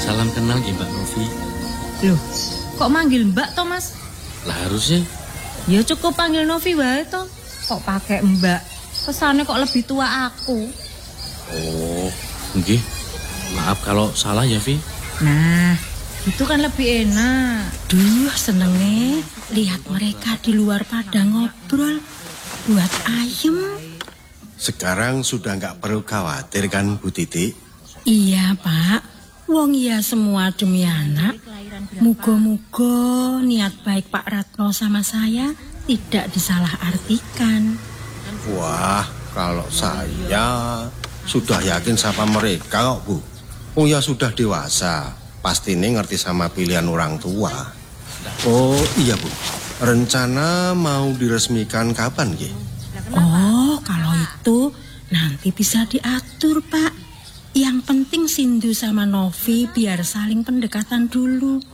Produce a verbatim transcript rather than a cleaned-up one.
Salam kenal ya Mbak Novi. Loh, kok manggil Mbak toh Mas? Lah harusnya. Ya cukup panggil Novi wae toh. Kok pakai Mbak? Kesannya kok lebih tua aku. Oh, nggih. Maaf kalau salah ya, Vi. Nah, itu kan lebih enak. Duh, senengnya lihat mereka di luar pada ngobrol. Buat ayem. Sekarang sudah nggak perlu khawatir kan Bu Titi? Iya Pak, wong ya semua demi anak. Muga-muga niat baik Pak Ratno sama saya tidak disalahartikan. Wah, kalau saya sudah yakin sama mereka kok Bu. Oh ya sudah dewasa, pasti ini ngerti sama pilihan orang tua. Oh iya Bu, rencana mau diresmikan kapan ya? Oh, kalau itu nanti bisa diatur Pak. Yang penting Sindu sama Novi biar saling pendekatan dulu.